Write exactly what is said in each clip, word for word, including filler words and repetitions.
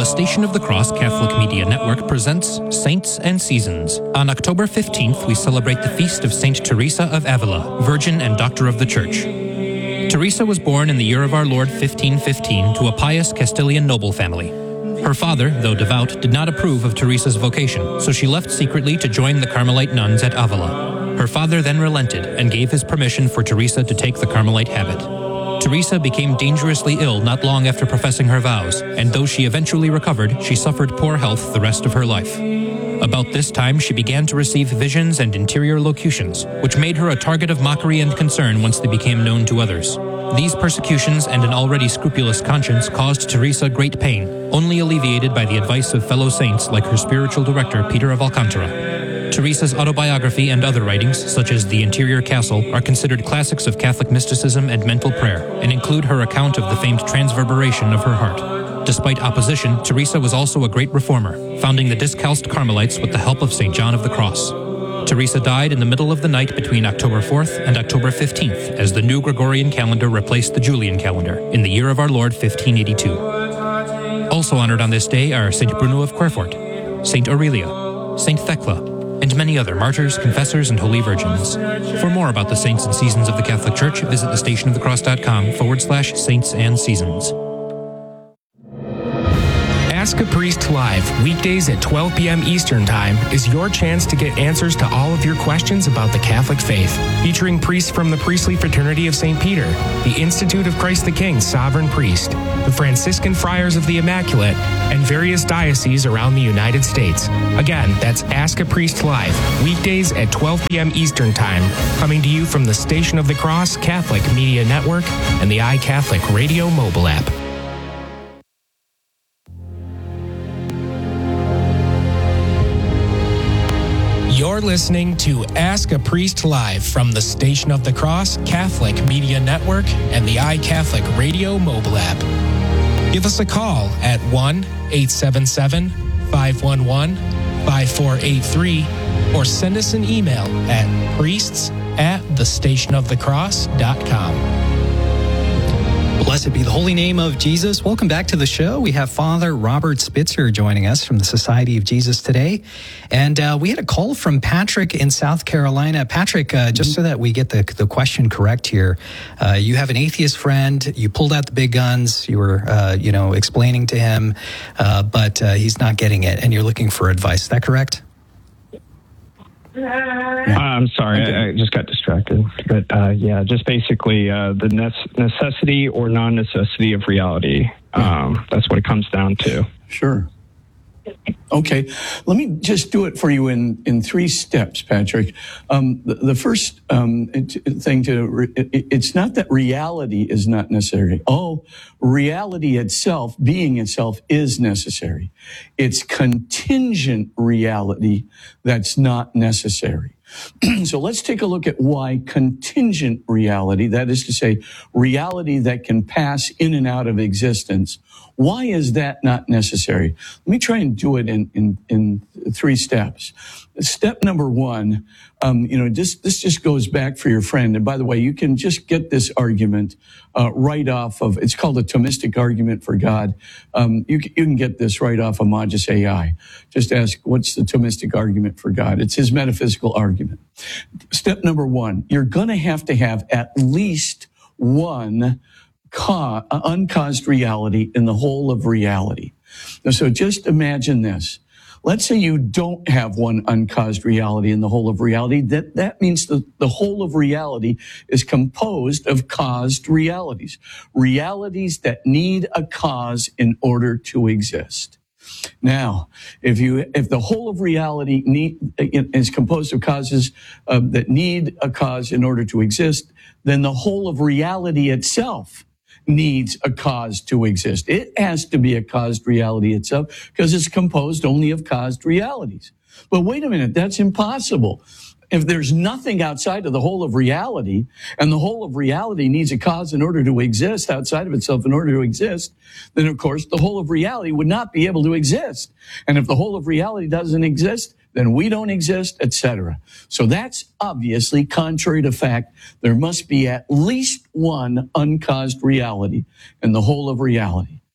The Station of the Cross Catholic Media Network presents Saints and Seasons. On October fifteenth, we celebrate the feast of Saint Teresa of Avila, Virgin and Doctor of the Church. Teresa was born in the year of our Lord fifteen fifteen to a pious Castilian noble family. Her father, though devout, did not approve of Teresa's vocation, so she left secretly to join the Carmelite nuns at Avila. Her father then relented and gave his permission for Teresa to take the Carmelite habit. Teresa became dangerously ill not long after professing her vows, and though she eventually recovered, she suffered poor health the rest of her life. About this time, she began to receive visions and interior locutions, which made her a target of mockery and concern once they became known to others. These persecutions and an already scrupulous conscience caused Teresa great pain, only alleviated by the advice of fellow saints like her spiritual director, Peter of Alcantara. Teresa's autobiography and other writings, such as The Interior Castle, are considered classics of Catholic mysticism and mental prayer, and include her account of the famed transverberation of her heart. Despite opposition, Teresa was also a great reformer, founding the Discalced Carmelites with the help of Saint John of the Cross. Teresa died in the middle of the night between October fourth and October fifteenth, as the new Gregorian calendar replaced the Julian calendar, in the year of our Lord fifteen eighty-two. Also honored on this day are Saint Bruno of Querfort, Saint Aurelia, Saint Thecla, and many other martyrs, confessors, and holy virgins. For more about the saints and seasons of the Catholic Church, visit thestationofthecross.com forward slash saints and seasons. Ask a Priest Live, weekdays at twelve p.m. Eastern Time, is your chance to get answers to all of your questions about the Catholic faith. Featuring priests from the Priestly Fraternity of Saint Peter, the Institute of Christ the King Sovereign Priest, the Franciscan Friars of the Immaculate, and various dioceses around the United States. Again, that's Ask a Priest Live, weekdays at twelve p.m. Eastern Time, coming to you from the Station of the Cross Catholic Media Network and the iCatholic Radio mobile app. You're listening to Ask a Priest Live from the Station of the Cross Catholic Media Network and the iCatholic Radio mobile app. Give us a call at one eight seven seven, five one one, five four eight three or send us an email at priests at thestationofthecross dot com. Blessed be the holy name of Jesus. Welcome back to the show. We have Father Robert Spitzer joining us from the Society of Jesus today. And uh, we had a call from Patrick in South Carolina. Patrick, uh, just so that we get the, the question correct here, uh, you have an atheist friend. You pulled out the big guns. You were, uh, you know, explaining to him, uh, but uh, he's not getting it. And you're looking for advice. Is that correct? Uh, I'm sorry, I, I just got distracted. But uh, yeah, just basically uh, the ne- necessity or non-necessity of reality. Um, that's what it comes down to. Sure. Okay, let me just do it for you in, in three steps, Patrick. Um, the, the first um, thing to, re- it, it's not that reality is not necessary. Oh, reality itself, being itself, is necessary. It's contingent reality that's not necessary. So let's take a look at why contingent reality, that is to say, reality that can pass in and out of existence, why is that not necessary? Let me try and do it in, in, in three steps. Step number one, um, you know, this, this just goes back for your friend. And by the way, you can just get this argument uh, right off of, it's called a Thomistic argument for God. Um, you, you can get this right off of Magis A I. Just ask, what's the Thomistic argument for God? It's his metaphysical argument. Step number one, you're going to have to have at least one Ca- uncaused reality in the whole of reality. So just imagine this. Let's say you don't have one uncaused reality in the whole of reality. That, that means the, the whole of reality is composed of caused realities. Realities that need a cause in order to exist. Now, if you, if the whole of reality need, is composed of causes uh, that need a cause in order to exist, then the whole of reality itself needs a cause to exist. It has to be a caused reality itself because it's composed only of caused realities. But wait a minute, that's impossible. If there's nothing outside of the whole of reality, and the whole of reality needs a cause in order to exist, outside of itself in order to exist, then of course the whole of reality would not be able to exist. And if the whole of reality doesn't exist, then we don't exist, et cetera. So that's obviously contrary to fact. There must be at least one uncaused reality in the whole of reality.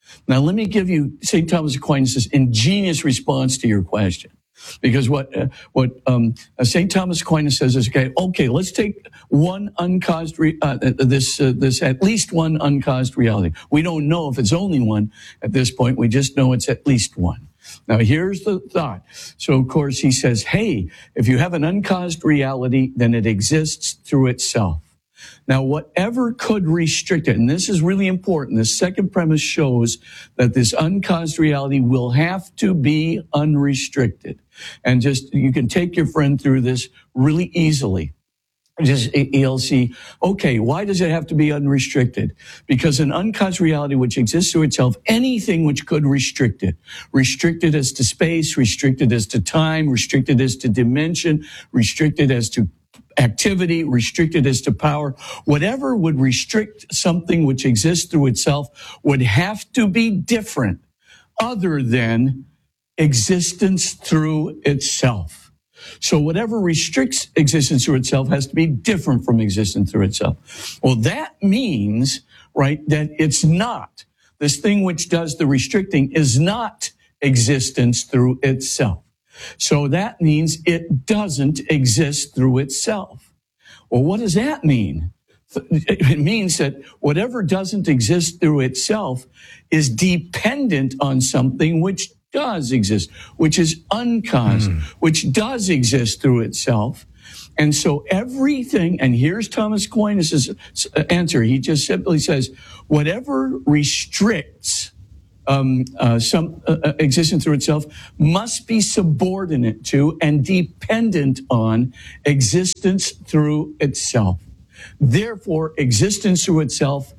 Now, let me give you Saint Thomas Aquinas' ingenious response to your question. Because what uh, what um, Saint Thomas Aquinas says is, okay, okay, let's take one uncaused, re- uh, this uh, this at least one uncaused reality. We don't know if it's only one at this point. We just know it's at least one. Now, here's the thought. So, of course, he says, hey, if you have an uncaused reality, then it exists through itself. Now, whatever could restrict it, and this is really important, the second premise shows that this uncaused reality will have to be unrestricted. And just, you can take your friend through this really easily. Just, he'll see, okay, why does it have to be unrestricted? Because an uncaused reality which exists through itself, anything which could restrict it, restricted as to space, restricted as to time, restricted as to dimension, restricted as to activity, restricted as to power, whatever would restrict something which exists through itself would have to be different other than existence through itself. So whatever restricts existence through itself has to be different from existence through itself. Well, that means, right, that it's not. This thing which does the restricting is not existence through itself. So that means it doesn't exist through itself. Well, what does that mean? It means that whatever doesn't exist through itself is dependent on something which does exist, which is uncaused, mm. which does exist through itself. And so everything, and here's Thomas Aquinas' answer. He just simply says, whatever restricts um, uh, some uh, existence through itself must be subordinate to and dependent on existence through itself. Therefore, existence through itself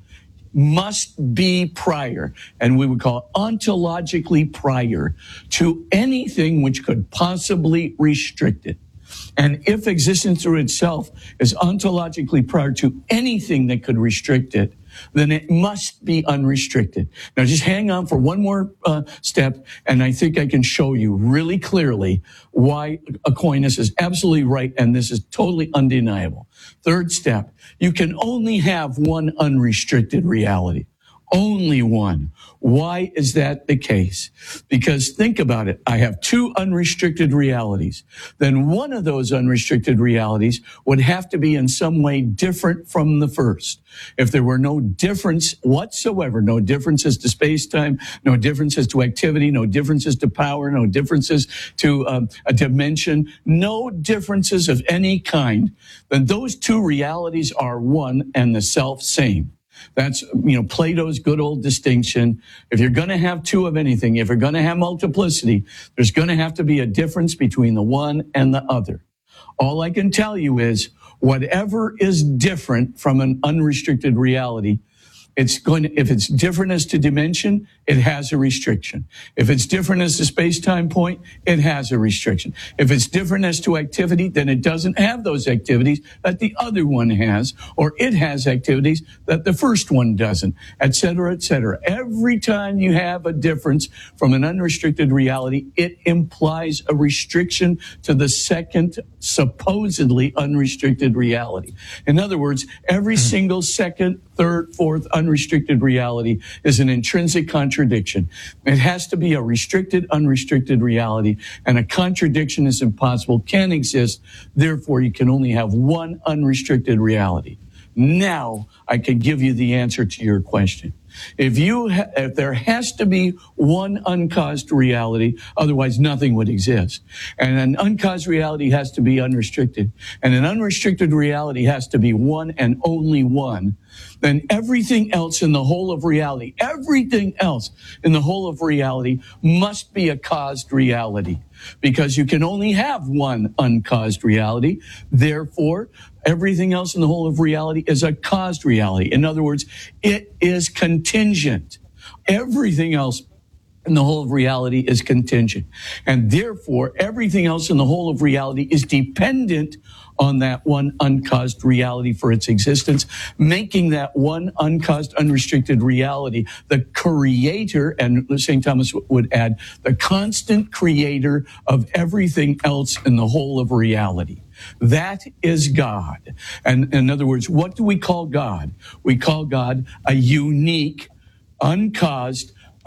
must be prior, and we would call ontologically prior to anything which could possibly restrict it. And if existence through itself is ontologically prior to anything that could restrict it, then it must be unrestricted. Now, just hang on for one more uh, step, and I think I can show you really clearly why Aquinas is absolutely right, and this is totally undeniable. Third step, you can only have one unrestricted reality. Only one. Why is that the case? Because think about it. I have two unrestricted realities. Then one of those unrestricted realities would have to be in some way different from the first. If there were no difference whatsoever, no differences to space-time, no differences to activity, no differences to power, no differences to um, a dimension, no differences of any kind, then those two realities are one and the self-same. That's, you know, Plato's good old distinction. If you're going to have two of anything, if you're going to have multiplicity, there's going to have to be a difference between the one and the other. All I can tell you is whatever is different from an unrestricted reality, it's going to, if it's different as to dimension, it has a restriction. If it's different as to space-time point, it has a restriction. If it's different as to activity, then it doesn't have those activities that the other one has, or it has activities that the first one doesn't, et cetera, et cetera. Every time you have a difference from an unrestricted reality, it implies a restriction to the second supposedly unrestricted reality. In other words, every single second, third, fourth unrestricted reality is an intrinsic contradiction. It has to be a restricted, unrestricted reality, and a contradiction is impossible, can't exist. Therefore, you can only have one unrestricted reality. Now, I can give you the answer to your question. If you, ha- if there has to be one uncaused reality, otherwise nothing would exist. And an uncaused reality has to be unrestricted. And an unrestricted reality has to be one and only one. Then everything else in the whole of reality, everything else in the whole of reality must be a caused reality. Because you can only have one uncaused reality. Therefore, everything else in the whole of reality is a caused reality. In other words, it is contingent. Everything else in the whole of reality is contingent. And therefore, everything else in the whole of reality is dependent on that one uncaused reality for its existence, making that one uncaused, unrestricted reality the creator, and Saint Thomas would add, the constant creator of everything else in the whole of reality. That is God. And in other words, what do we call God? We call God a unique, uncaused,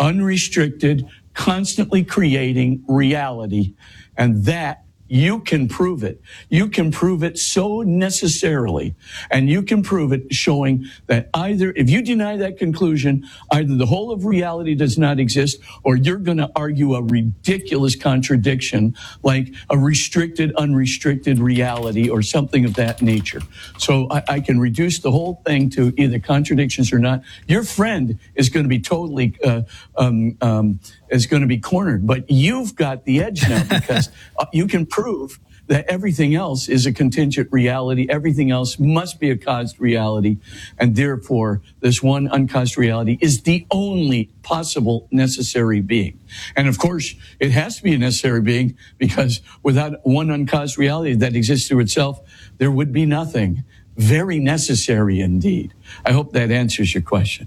unrestricted, constantly creating reality. And that you can prove it. You can prove it so necessarily. And you can prove it showing that either, if you deny that conclusion, either the whole of reality does not exist, or you're going to argue a ridiculous contradiction like a restricted, unrestricted reality or something of that nature. So I, I can reduce the whole thing to either contradictions or not. Your friend is going to be totally, uh, um, um, is going to be cornered, but you've got the edge now because you can prove that everything else is a contingent reality. Everything else must be a caused reality. And therefore, this one uncaused reality is the only possible necessary being. And of course, it has to be a necessary being because without one uncaused reality that exists through itself, there would be nothing. Very necessary indeed. I hope that answers your question.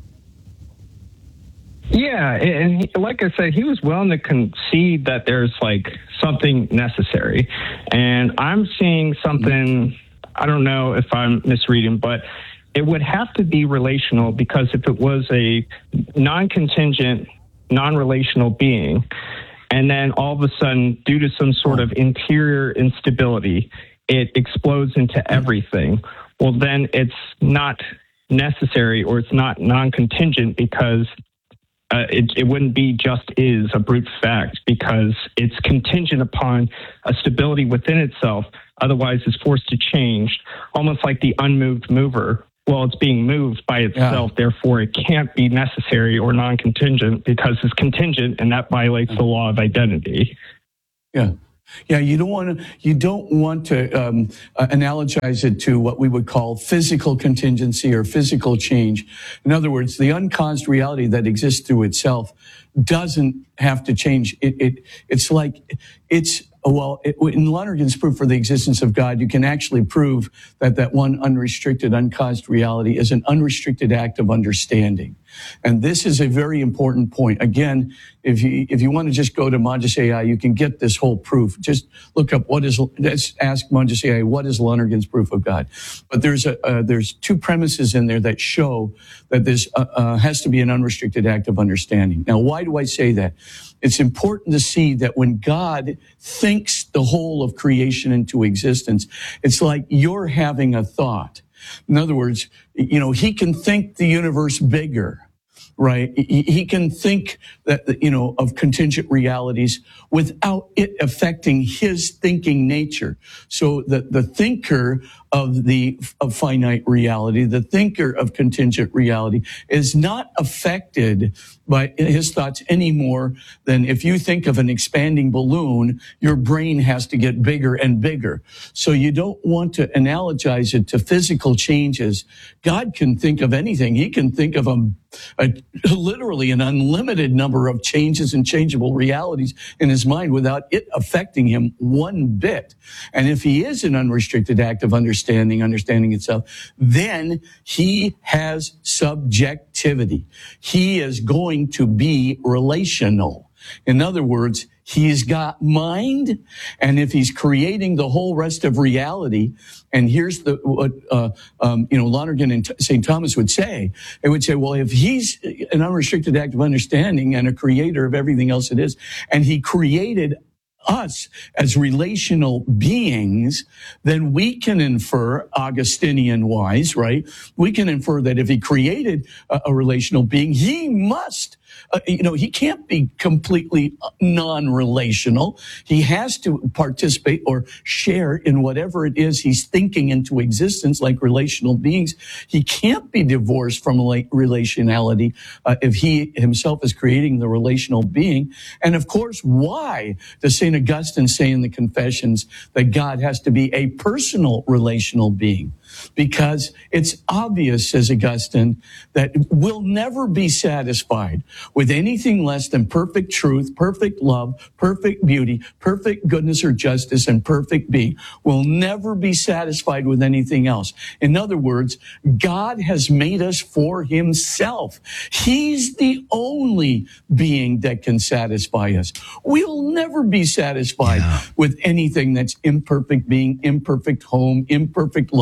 Yeah, and he, like I said, he was willing to concede that there's like something necessary. And I'm seeing something, I don't know if I'm misreading, but it would have to be relational, because if it was a non-contingent, non-relational being, and then all of a sudden, due to some sort of interior instability, it explodes into everything, well, then it's not necessary, or it's not non-contingent, because Uh, it, it wouldn't be just is a brute fact, because it's contingent upon a stability within itself. Otherwise, it's forced to change, almost like the unmoved mover. Well, it's being moved by itself. Yeah. Therefore, it can't be necessary or non-contingent because it's contingent, and that violates the law of identity. Yeah. Yeah, you don't want to. You don't want to um, uh, analogize it to what we would call physical contingency or physical change. In other words, the uncaused reality that exists through itself doesn't have to change. It, it it's like it's well, it, in Lonergan's proof for the existence of God, you can actually prove that that one unrestricted, uncaused reality is an unrestricted act of understanding. And this is a very important point. Again, if you if you want to just go to Mondes A I, you can get this whole proof. Just look up what is. Let's ask Mondes A I, what is Lonergan's proof of God? But there's a uh, there's two premises in there that show that this uh, uh, has to be an unrestricted act of understanding. Now, why do I say that? It's important to see that when God thinks the whole of creation into existence, it's like you're having a thought. In other words, you know, he can think the universe bigger, right? He, he can think that, you know, of contingent realities without it affecting his thinking nature. So that the thinker of the of finite reality, the thinker of contingent reality, is not affected by his thoughts any more than if you think of an expanding balloon, your brain has to get bigger and bigger. So you don't want to analogize it to physical changes. God can think of anything. He can think of a, a literally an unlimited number of changes and changeable realities in his mind without it affecting him one bit. And if he is an unrestricted act of understanding, understanding itself, then he has subjectivity. He is going to be relational. In other words, he's got mind, and if he's creating the whole rest of reality, and here's the what uh, um, you know Lonergan and Saint Thomas would say, they would say, well, if he's an unrestricted act of understanding and a creator of everything else it is, and he created us as relational beings, then we can infer, Augustinian wise, right? We can infer that if he created a, a relational being, he must, uh, you know, he can't be completely non-relational. He has to participate or share in whatever it is he's thinking into existence, like relational beings. He can't be divorced from relationality uh, if he himself is creating the relational being. And of course, why does Saint Augustine say in the Confessions that God has to be a personal relational being? Because it's obvious, says Augustine, that we'll never be satisfied with anything less than perfect truth, perfect love, perfect beauty, perfect goodness or justice, and perfect being. We'll never be satisfied with anything else. In other words, God has made us for himself. He's the only being that can satisfy us. We'll never be satisfied yeah. with anything that's imperfect being, imperfect home, imperfect love, imperfect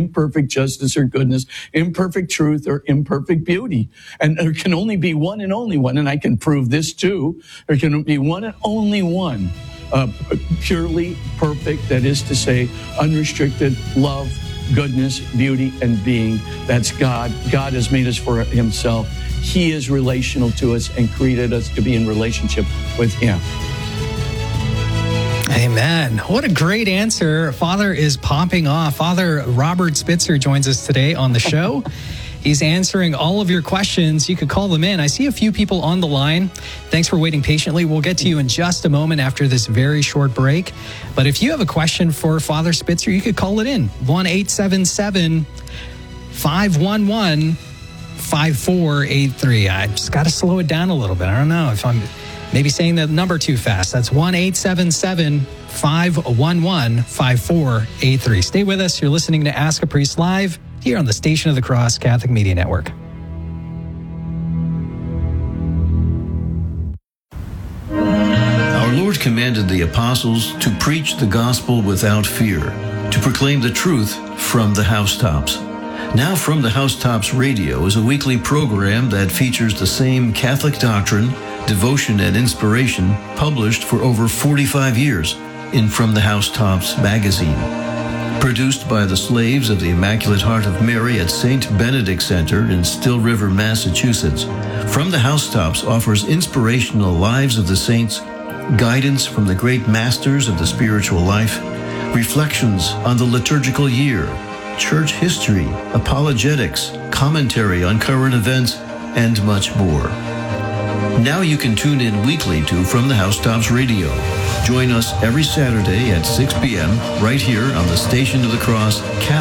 imperfect justice or goodness, imperfect truth or imperfect beauty. And there can only be one and only one, and I can prove this too. There can be one and only one, uh, purely perfect, that is to say, unrestricted love, goodness, beauty, and being. That's God. God has made us for himself. He is relational to us and created us to be in relationship with him. Amen. What a great answer. Father is popping off. Father Robert Spitzer joins us today on the show. He's answering all of your questions. You could call them in. I see a few people on the line. Thanks for waiting patiently. We'll get to you in just a moment after this very short break. But if you have a question for Father Spitzer, you could call it in. one eight seven seven, five one one, five four eight three. I just got to slow it down a little bit. I don't know if I'm maybe saying the number too fast. That's one eight seven seven, five one one, five four eight three. Stay with us. You're listening to Ask a Priest Live here on the Station of the Cross Catholic Media Network. Our Lord commanded the apostles to preach the gospel without fear, to proclaim the truth from the housetops. Now From the Housetops Radio is a weekly program that features the same Catholic doctrine, devotion, and inspiration published for over forty-five years in From the Housetops magazine. Produced by the slaves of the Immaculate Heart of Mary at Saint Benedict Center in Still River, Massachusetts, From the Housetops offers inspirational lives of the saints, guidance from the great masters of the spiritual life, reflections on the liturgical year, church history, apologetics, commentary on current events, and much more. Now you can tune in weekly to From the Housetops Radio. Join us every Saturday at six p.m. right here on the Station of the Cross Catholic